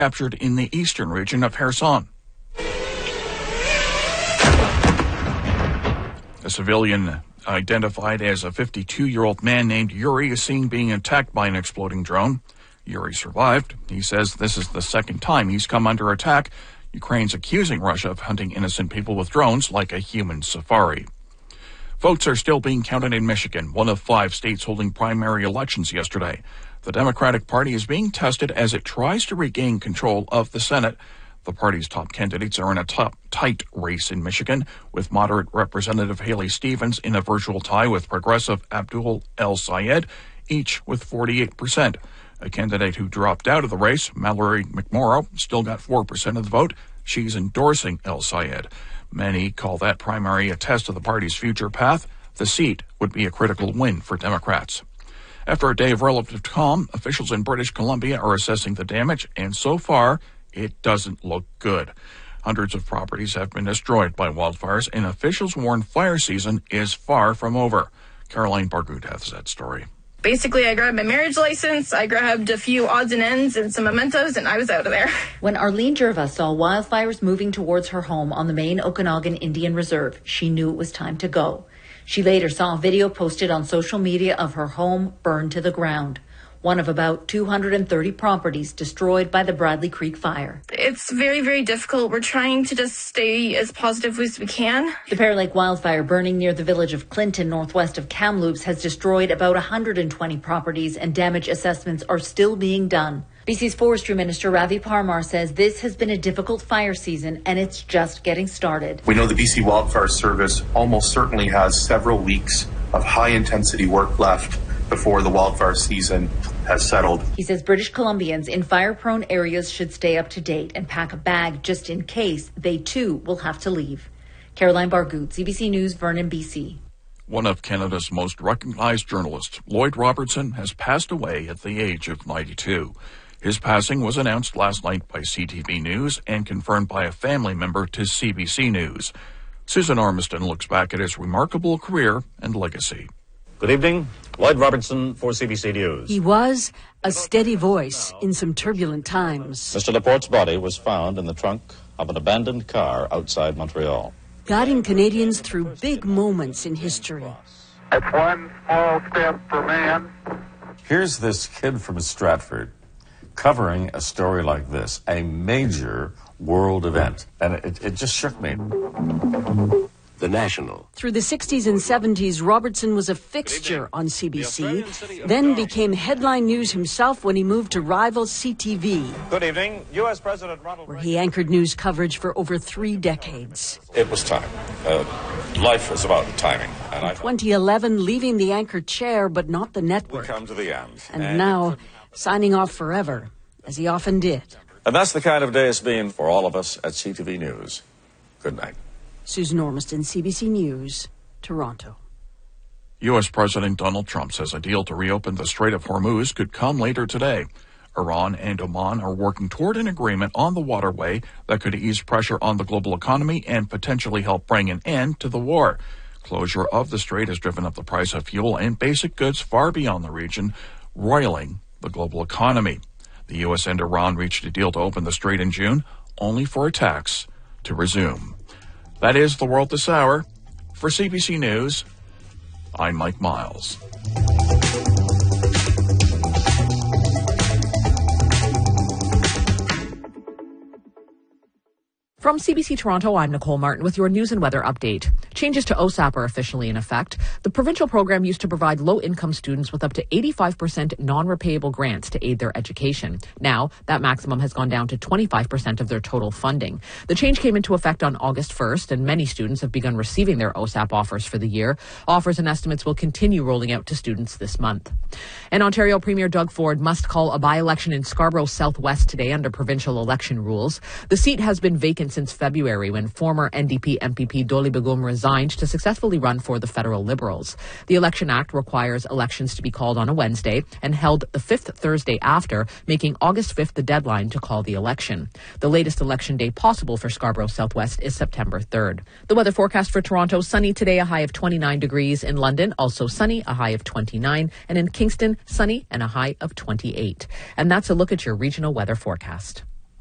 captured in the eastern region of Kherson. A civilian identified as a 52-year-old man named Yuri is seen being attacked by an exploding drone. Yuri survived. He says this is the second time he's come under attack. Ukraine's accusing Russia of hunting innocent people with drones like a human safari. Votes are still being counted in Michigan, one of 5 states holding primary elections yesterday. The Democratic Party is being tested as it tries to regain control of the Senate. The party's top candidates are in a tight race in Michigan, with moderate Representative Haley Stevens in a virtual tie with progressive Abdul El-Sayed, each with 48%. A candidate who dropped out of the race, Mallory McMorrow, still got 4% of the vote. She's endorsing El-Sayed. Many call that primary a test of the party's future path. The seat would be a critical win for Democrats. After a day of relative calm, officials in British Columbia are assessing the damage, and so far, it doesn't look good. Hundreds of properties have been destroyed by wildfires, and officials warn fire season is far from over. Caroline Bargut has that story. Basically, I grabbed my marriage license, I grabbed a few odds and ends and some mementos, and I was out of there. When Arlene Jerva saw wildfires moving towards her home on the main Okanagan Indian Reserve, she knew it was time to go. She later saw a video posted on social media of her home burned to the ground. One of about 230 properties destroyed by the Bradley Creek fire. It's very, very difficult. We're trying to just stay as positive as we can. The Bear Lake wildfire burning near the village of Clinton, northwest of Kamloops, has destroyed about 120 properties, and damage assessments are still being done. BC's Forestry Minister Ravi Parmar says this has been a difficult fire season, and it's just getting started. We know the BC Wildfire Service almost certainly has several weeks of high-intensity work left before the wildfire season has settled. He says British Columbians in fire-prone areas should stay up to date and pack a bag just in case they too will have to leave. Caroline Bargut, CBC News, Vernon, BC. One of Canada's most recognized journalists, Lloyd Robertson, has passed away at the age of 92. His passing was announced last night by CTV News and confirmed by a family member to CBC News. Susan Ormiston looks back at his remarkable career and legacy. Good evening. Lloyd Robertson for CBC News. He was a steady voice in some turbulent times. Mr. Laporte's body was found in the trunk of an abandoned car outside Montreal, guiding Canadians through big moments in history. It's one small step for man. Here's this kid from Stratford covering a story like this, a major world event, and it just shook me. The National. Through the 60s and 70s, Robertson was a fixture on CBC, then became headline news himself when he moved to rival CTV. Good evening. U.S. President Ronald Reagan, where he anchored news coverage for over 3 decades. It was time. Life is about timing. And in 2011, leaving the anchor chair, but not the network. We come to the end. And now, signing off forever, as he often did. And that's the kind of day it's been for all of us at CTV News. Good night. Susan Ormiston, CBC News, Toronto. U.S. President Donald Trump says a deal to reopen the Strait of Hormuz could come later today. Iran and Oman are working toward an agreement on the waterway that could ease pressure on the global economy and potentially help bring an end to the war. Closure of the strait has driven up the price of fuel and basic goods far beyond the region, roiling the global economy. The U.S. and Iran reached a deal to open the strait in June, only for attacks to resume. That is the world this hour. For CBC News, I'm Mike Miles. From CBC Toronto, I'm Nicole Martin with your news and weather update. Changes to OSAP are officially in effect. The provincial program used to provide low-income students with up to 85% non-repayable grants to aid their education. Now, that maximum has gone down to 25% of their total funding. The change came into effect on August 1st, and many students have begun receiving their OSAP offers for the year. Offers and estimates will continue rolling out to students this month. And Ontario Premier Doug Ford must call a by-election in Scarborough Southwest today under provincial election rules. The seat has been vacant since February when former NDP MPP Dolly Begum resigned to successfully run for the Federal Liberals. The Election Act requires elections to be called on a Wednesday and held the 5th Thursday after, making August 5th the deadline to call the election. The latest election day possible for Scarborough Southwest is September 3rd. The weather forecast for Toronto, sunny today, a high of 29 degrees. In London, also sunny, a high of 29. And in Kingston, sunny and a high of 28. And that's a look at your regional weather forecast.